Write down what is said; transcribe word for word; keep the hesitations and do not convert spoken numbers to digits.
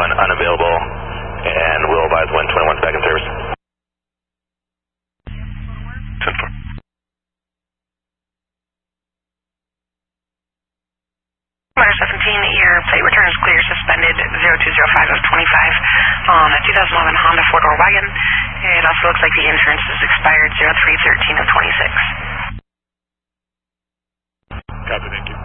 one unavailable, and we'll advise when twenty-one is back in service. ten four. Runner seventeen, your plate return is clear, suspended zero two zero five of twenty-five on a two thousand eleven Honda four-door wagon. It also looks like the insurance is expired zero three thirteen of twenty-six. Copy, thank you.